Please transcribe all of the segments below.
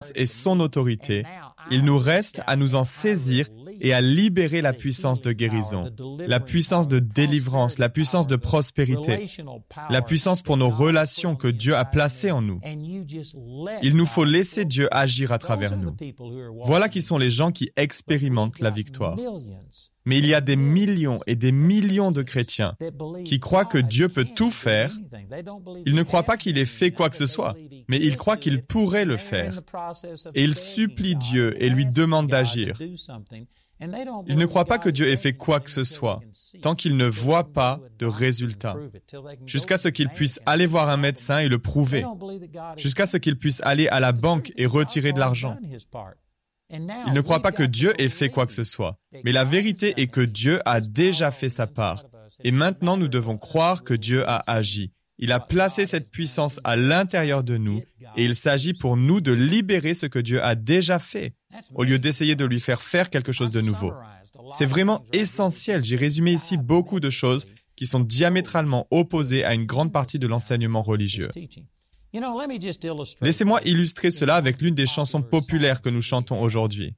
puissance et son autorité, il nous reste à nous en saisir et à libérer la puissance de guérison, la puissance de délivrance, la puissance de prospérité, la puissance pour nos relations que Dieu a placées en nous. Il nous faut laisser Dieu agir à travers nous. Voilà qui sont les gens qui expérimentent la victoire. Mais il y a des millions et des millions de chrétiens qui croient que Dieu peut tout faire. Ils ne croient pas qu'il ait fait quoi que ce soit, mais ils croient qu'il pourrait le faire. Et ils supplient Dieu et lui demandent d'agir. Ils ne croient pas que Dieu ait fait quoi que ce soit, tant qu'ils ne voient pas de résultat, jusqu'à ce qu'ils puissent aller voir un médecin et le prouver, jusqu'à ce qu'ils puissent aller à la banque et retirer de l'argent. Ils ne croient pas que Dieu ait fait quoi que ce soit, mais la vérité est que Dieu a déjà fait sa part, et maintenant nous devons croire que Dieu a agi. Il a placé cette puissance à l'intérieur de nous, et il s'agit pour nous de libérer ce que Dieu a déjà fait, au lieu d'essayer de lui faire quelque chose de nouveau. C'est vraiment essentiel. J'ai résumé ici beaucoup de choses qui sont diamétralement opposées à une grande partie de l'enseignement religieux. Laissez-moi illustrer cela avec l'une des chansons populaires que nous chantons aujourd'hui.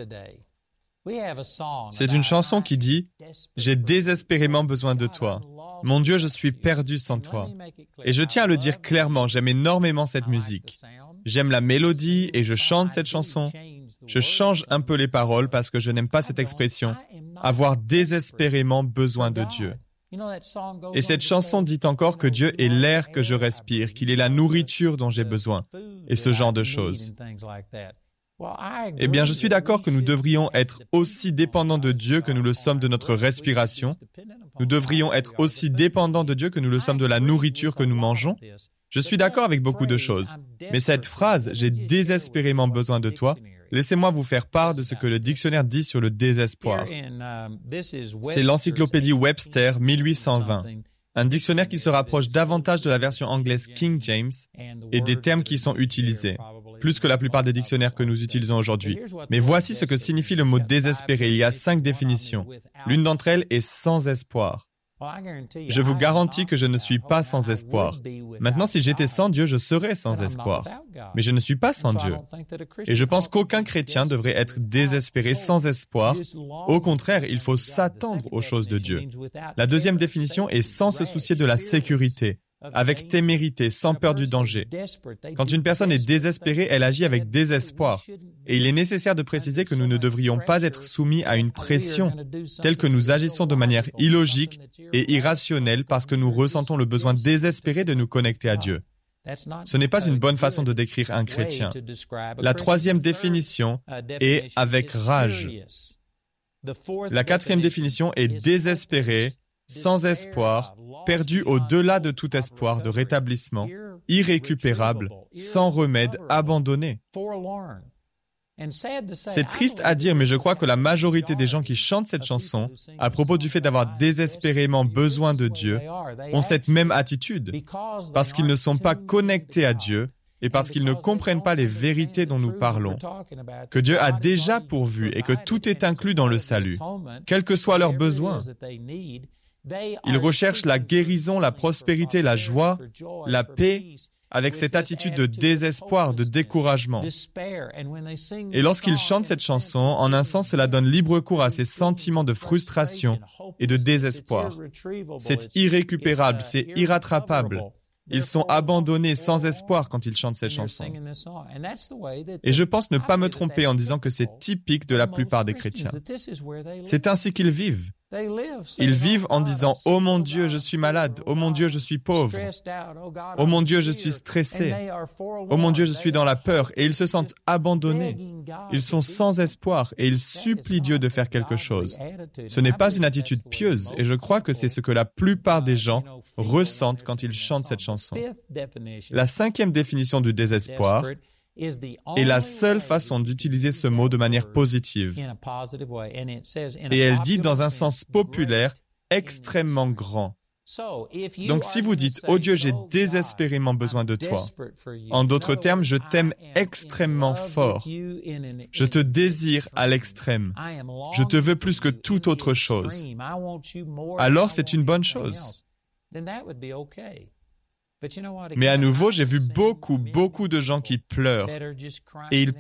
C'est une chanson qui dit « J'ai désespérément besoin de toi. Mon Dieu, je suis perdu sans toi. » Et je tiens à le dire clairement, j'aime énormément cette musique. J'aime la mélodie et je chante cette chanson. Je change un peu les paroles parce que je n'aime pas cette expression « avoir désespérément besoin de Dieu ». Et cette chanson dit encore que Dieu est l'air que je respire, qu'il est la nourriture dont j'ai besoin, et ce genre de choses. Eh bien, je suis d'accord que nous devrions être aussi dépendants de Dieu que nous le sommes de notre respiration. Nous devrions être aussi dépendants de Dieu que nous le sommes de la nourriture que nous mangeons. Je suis d'accord avec beaucoup de choses. Mais cette phrase « j'ai désespérément besoin de toi », laissez-moi vous faire part de ce que le dictionnaire dit sur le désespoir. C'est l'encyclopédie Webster 1820, un dictionnaire qui se rapproche davantage de la version anglaise King James et des termes qui sont utilisés, plus que la plupart des dictionnaires que nous utilisons aujourd'hui. Mais voici ce que signifie le mot désespéré. Il y a 5 définitions. L'une d'entre elles est sans espoir. Je vous garantis que je ne suis pas sans espoir. Maintenant, si j'étais sans Dieu, je serais sans espoir. Mais je ne suis pas sans Dieu. Et je pense qu'aucun chrétien devrait être désespéré, sans espoir. Au contraire, il faut s'attendre aux choses de Dieu. La deuxième définition est sans se soucier de la sécurité, avec témérité, sans peur du danger. Quand une personne est désespérée, elle agit avec désespoir. Et il est nécessaire de préciser que nous ne devrions pas être soumis à une pression, telle que nous agissons de manière illogique et irrationnelle parce que nous ressentons le besoin désespéré de nous connecter à Dieu. Ce n'est pas une bonne façon de décrire un chrétien. La troisième définition est avec rage. La quatrième définition est désespéré, sans espoir, perdu au-delà de tout espoir de rétablissement, irrécupérable, sans remède, abandonné. C'est triste à dire, mais je crois que la majorité des gens qui chantent cette chanson, à propos du fait d'avoir désespérément besoin de Dieu, ont cette même attitude, parce qu'ils ne sont pas connectés à Dieu et parce qu'ils ne comprennent pas les vérités dont nous parlons, que Dieu a déjà pourvu et que tout est inclus dans le salut, quels que soient leurs besoins. Ils recherchent la guérison, la prospérité, la joie, la paix, avec cette attitude de désespoir, de découragement. Et lorsqu'ils chantent cette chanson, en un sens, cela donne libre cours à ces sentiments de frustration et de désespoir. C'est irrécupérable, c'est irrattrapable. Ils sont abandonnés sans espoir quand ils chantent cette chanson. Et je pense ne pas me tromper en disant que c'est typique de la plupart des chrétiens. C'est ainsi qu'ils vivent. Ils vivent en disant « Oh mon Dieu, je suis malade. Oh mon Dieu, je suis pauvre. Oh mon Dieu, je suis stressé. Oh mon Dieu, je suis dans la peur. » Et ils se sentent abandonnés. Ils sont sans espoir et ils supplient Dieu de faire quelque chose. Ce n'est pas une attitude pieuse et je crois que c'est ce que la plupart des gens ressentent quand ils chantent cette chanson. La cinquième définition du désespoir est la seule façon d'utiliser ce mot de manière positive. Et elle dit dans un sens populaire, extrêmement grand. Donc si vous dites « Oh Dieu, j'ai désespérément besoin de toi », en d'autres termes, je t'aime extrêmement fort. Je te désire à l'extrême. Je te veux plus que toute autre chose. Alors c'est une bonne chose. Mais à nouveau, j'ai vu beaucoup de gens qui pleurent et ils